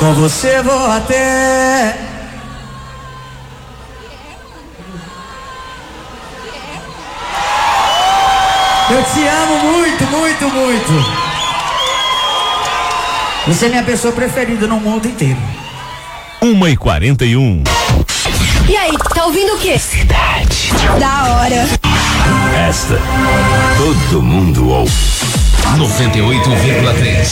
Com você vou até. Eu te amo muito, muito, muito. Você é minha pessoa preferida no mundo inteiro. 1h41. E aí, tá ouvindo o quê? Cidade. Da hora. Esta, todo mundo ouve. 98,3.